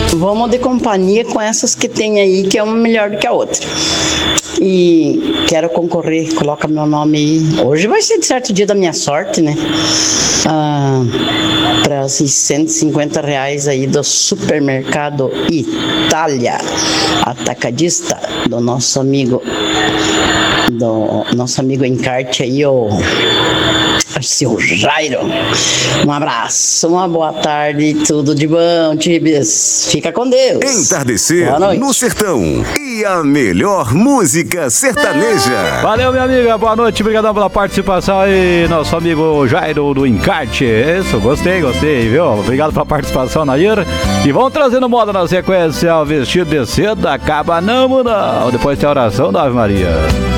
vamos de companhia com essas que tem aí, que é uma melhor do que a outra. E quero concorrer, coloca meu nome aí. Hoje vai ser de certo dia da minha sorte, né? Para esses R$150 aí do supermercado Itália, atacadista, do nosso amigo encarte aí, o seu Jairo. Um abraço, uma boa tarde, tudo de bom, Tibes. Fica com Deus. Entardecer no Sertão e a melhor música sertaneja. Valeu, minha amiga, boa noite, obrigadão pela participação aí, nosso amigo Jairo do Encarte. Isso, gostei, viu? Obrigado pela participação, Nair. E vamos trazendo moda na sequência, o vestido de seda, acaba não. Depois tem a oração da Ave Maria.